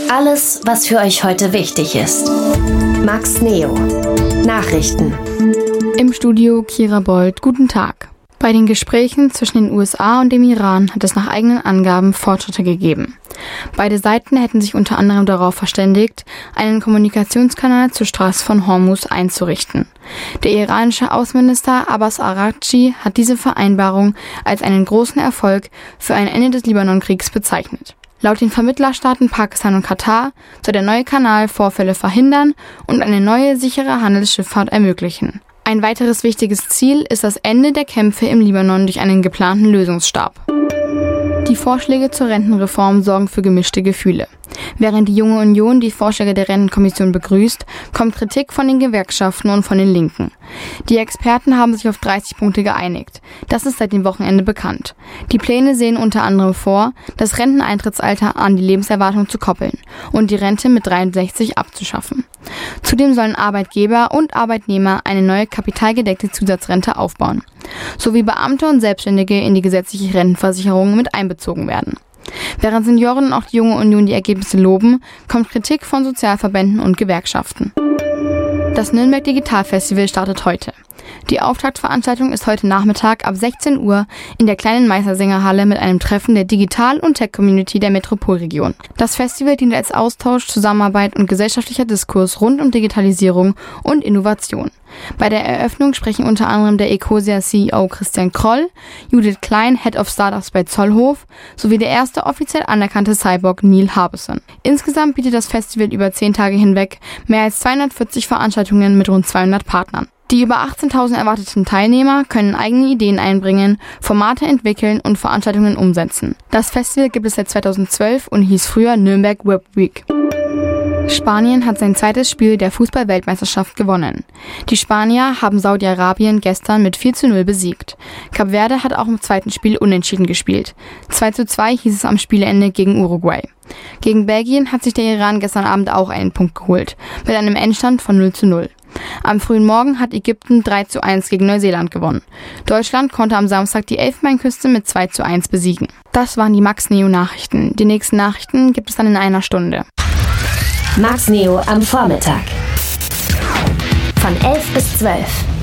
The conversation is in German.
Alles, was für euch heute wichtig ist. Max Neo. Nachrichten. Im Studio Kira Bold. Guten Tag. Bei den Gesprächen zwischen den USA und dem Iran hat es nach eigenen Angaben Fortschritte gegeben. Beide Seiten hätten sich unter anderem darauf verständigt, einen Kommunikationskanal zur Straße von Hormuz einzurichten. Der iranische Außenminister Abbas Araghchi hat diese Vereinbarung als einen großen Erfolg für ein Ende des Libanonkriegs bezeichnet. Laut den Vermittlerstaaten Pakistan und Katar soll der neue Kanal Vorfälle verhindern und eine neue, sichere Handelsschifffahrt ermöglichen. Ein weiteres wichtiges Ziel ist das Ende der Kämpfe im Libanon durch einen geplanten Lösungsstab. Die Vorschläge zur Rentenreform sorgen für gemischte Gefühle. Während die Junge Union die Vorschläge der Rentenkommission begrüßt, kommt Kritik von den Gewerkschaften und von den Linken. Die Experten haben sich auf 30 Punkte geeinigt. Das ist seit dem Wochenende bekannt. Die Pläne sehen unter anderem vor, das Renteneintrittsalter an die Lebenserwartung zu koppeln und die Rente mit 63 abzuschaffen. Zudem sollen Arbeitgeber und Arbeitnehmer eine neue kapitalgedeckte Zusatzrente aufbauen, sowie Beamte und Selbstständige in die gesetzliche Rentenversicherung mit einbezogen werden. Während Senioren und auch die Junge Union die Ergebnisse loben, kommt Kritik von Sozialverbänden und Gewerkschaften. Das Nürnberg Digital Festival startet heute. Die Auftaktveranstaltung ist heute Nachmittag ab 16 Uhr in der kleinen Meistersingerhalle mit einem Treffen der Digital- und Tech-Community der Metropolregion. Das Festival dient als Austausch, Zusammenarbeit und gesellschaftlicher Diskurs rund um Digitalisierung und Innovation. Bei der Eröffnung sprechen unter anderem der Ecosia-CEO Christian Kroll, Judith Klein, Head of Startups bei Zollhof, sowie der erste offiziell anerkannte Cyborg Neil Harbison. Insgesamt bietet das Festival über 10 Tage hinweg mehr als 240 Veranstaltungen mit rund 200 Partnern. Die über 18.000 erwarteten Teilnehmer können eigene Ideen einbringen, Formate entwickeln und Veranstaltungen umsetzen. Das Festival gibt es seit 2012 und hieß früher Nürnberg Web Week. Spanien hat sein zweites Spiel der Fußball-Weltmeisterschaft gewonnen. Die Spanier haben Saudi-Arabien gestern mit 4:0 besiegt. Kap Verde hat auch im zweiten Spiel unentschieden gespielt. 2:2 hieß es am Spielende gegen Uruguay. Gegen Belgien hat sich der Iran gestern Abend auch einen Punkt geholt, mit einem Endstand von 0:0. Am frühen Morgen hat Ägypten 3:1 gegen Neuseeland gewonnen. Deutschland konnte am Samstag die Elfenbeinküste mit 2:1 besiegen. Das waren die Max Neo Nachrichten. Die nächsten Nachrichten gibt es dann in einer Stunde. Max Neo am Vormittag. Von 11 bis 12.